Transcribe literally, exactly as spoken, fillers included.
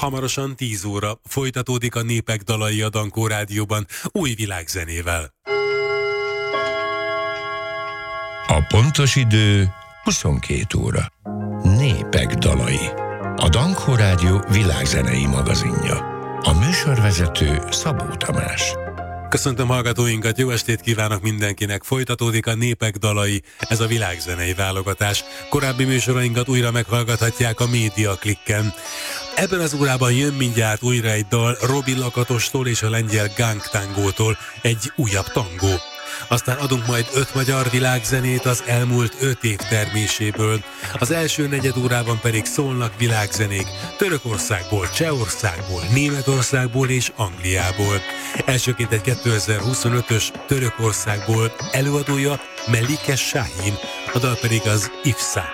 Hamarosan tíz óra folytatódik a Népek dalai a Dankó Rádióban új világzenével. A pontos idő huszonkét óra. Népek dalai. A Dankó Rádió világzenei magazinja. A műsorvezető Szabó Tamás. Köszöntöm hallgatóinkat, jó estét kívánok mindenkinek! Folytatódik a Népek dalai, ez a világzenei válogatás. Korábbi műsorainkat újra meghallgathatják a Média Klikken. Ebben az órában jön mindjárt újra egy dal Robi Lakatostól és a lengyel Gang Tangótól, egy újabb tangó. Aztán adunk majd öt magyar világzenét az elmúlt öt év terméséből. Az első negyed órában pedig szólnak világzenék Törökországból, Csehországból, Németországból és Angliából. Elsőként egy kétezer-huszonötös Törökországból előadója Melike Şahin, a dal pedig az Ifsa.